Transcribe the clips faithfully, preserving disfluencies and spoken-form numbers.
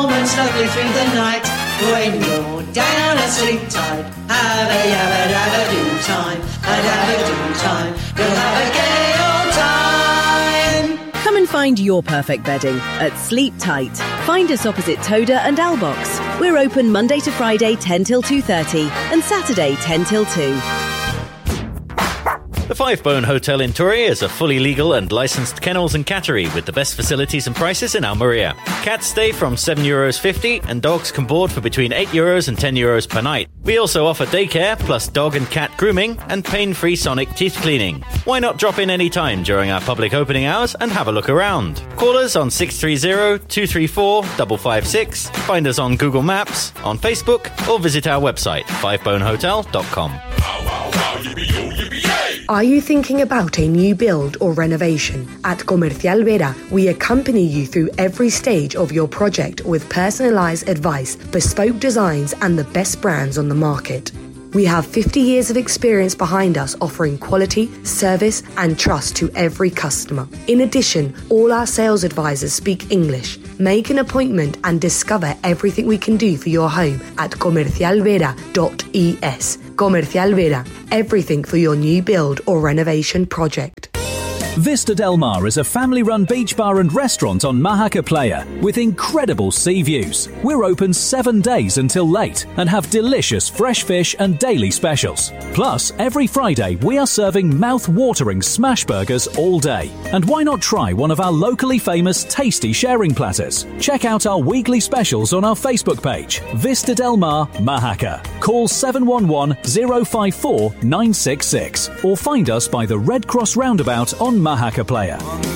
And slowly through the night, when you're down asleep tight, have a yabba dabba do time, a dabba do time, you'll have a gay old time. Come and find your perfect bedding at Sleep Tight. Find us opposite Toda and Albox. We're open Monday to Friday ten till two thirty and Saturday ten till two. The Five Bone Hotel in Torre is a fully legal and licensed kennels and cattery with the best facilities and prices in Almeria. Cats stay from seven euros fifty and dogs can board for between eight euros and ten euros per night. We also offer daycare plus dog and cat grooming and pain-free sonic teeth cleaning. Why not drop in any time during our public opening hours and have a look around? Call us on six three zero, two three four, five five six, find us on Google Maps, on Facebook, or visit our website, five bone hotel dot com. Are you thinking about a new build or renovation? At Comercial Vera, we accompany you through every stage of your project with personalised advice, bespoke designs and the best brands on the market. We have fifty years of experience behind us offering quality, service and trust to every customer. In addition, all our sales advisors speak English. Make an appointment and discover everything we can do for your home at comercial vera dot e s. Comercial Vera, everything for your new build or renovation project. Vista Del Mar is a family-run beach bar and restaurant on Mahaca Playa with incredible sea views. We're open seven days until late and have delicious fresh fish and daily specials. Plus, every Friday we are serving mouth-watering smash burgers all day. And why not try one of our locally famous tasty sharing platters? Check out our weekly specials on our Facebook page, Vista Del Mar Mahaca. Call seven one one, zero five four, nine six six or find us by the Red Cross roundabout on Mahaca Playa.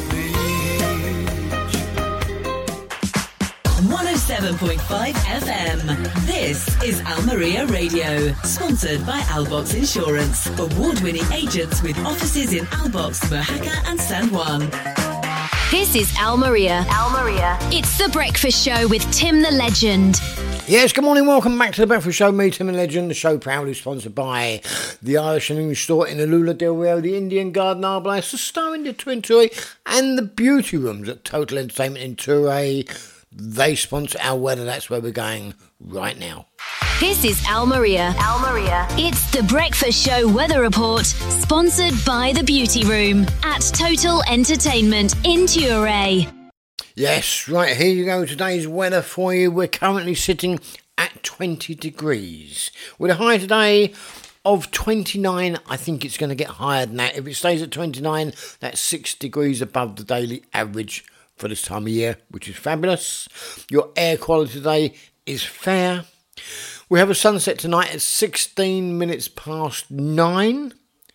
one oh seven point five F M. This is Almeria Radio, sponsored by Albox Insurance. Award-winning agents with offices in Albox, Mahaca and San Juan. This is Almeria. Almeria. It's The Breakfast Show with Tim the Legend. Yes, good morning, welcome back to The Breakfast Show. Me, Tim the Legend. The show proudly sponsored by the Irish and English store in the Lula del Rio, the Indian Garden Arblast, the Star in the Twin Torre, and the Beauty Rooms at Total Entertainment in Torre. They sponsor our weather. That's where we're going right now. This is Almeria. Almeria. It's The Breakfast Show Weather Report, sponsored by the Beauty Room at Total Entertainment in Torre. Yes, right, here you go, today's weather for you. We're currently sitting at twenty degrees. With a high today of twenty-nine, I think it's going to get higher than that. If it stays at twenty-nine, that's six degrees above the daily average for this time of year, which is fabulous. Your air quality today is fair. We have a sunset tonight at sixteen minutes past nine.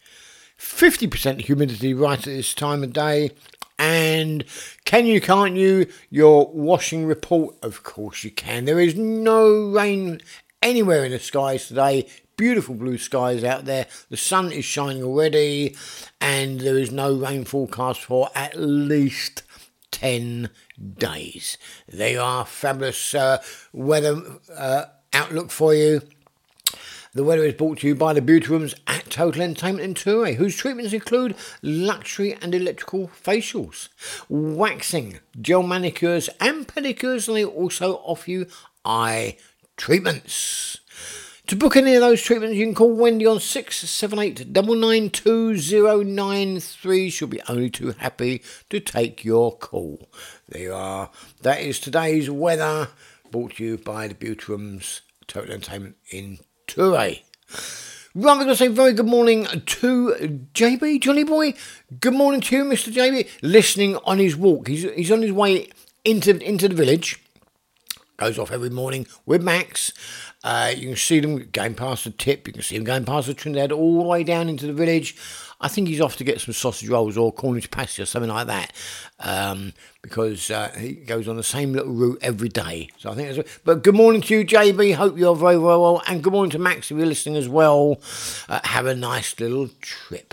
fifty percent humidity right at this time of day. And can you, can't you, your washing report? Of course you can. There is no rain anywhere in the skies today. Beautiful blue skies out there. The sun is shining already. And there is no rain forecast for at least ten days. There you are. Fabulous uh, weather uh, outlook for you. The weather is brought to you by the Beauty Rooms at Total Entertainment in Torre, whose treatments include luxury and electrical facials, waxing, gel manicures and pedicures, and they also offer you eye treatments. To book any of those treatments, you can call Wendy on six seven eight, nine nine two, zero nine three. She'll be only too happy to take your call. There you are. That is today's weather, brought to you by the Beauty Rooms, Total Entertainment in Torre. Right, we're going to say very good morning to J B, Johnny Boy. Good morning to you, Mister J B. Listening on his walk. He's he's on his way into, into the village. Goes off every morning with Max. Uh, you can see them going past the tip. You can see them going past the Trinidad all the way down into the village. I think he's off to get some sausage rolls or Cornish pasty or something like that, um, because uh, he goes on the same little route every day. So I think that's. But good morning to you, J B. Hope you're very, very well. And good morning to Max if you're listening as well. Uh, have a nice little trip.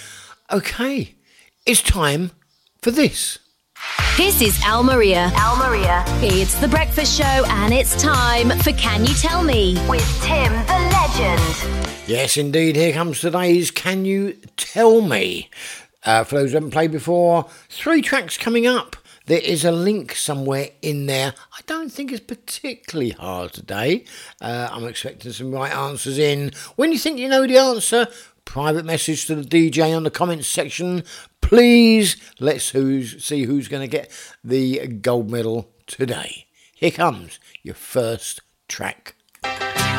Okay, it's time for this. This is Almeria. Almeria. It's The Breakfast Show and it's time for Can You Tell Me? With Tim the Legend. Yes, indeed. Here comes today's Can You Tell Me? Uh, for those who haven't played before, three tracks coming up. There is a link somewhere in there. I don't think it's particularly hard today. Uh, I'm expecting some right answers in. When you think you know the answer, private message to the D J on the comments section. Please, let's who's, see who's going to get the gold medal today. Here comes your first track.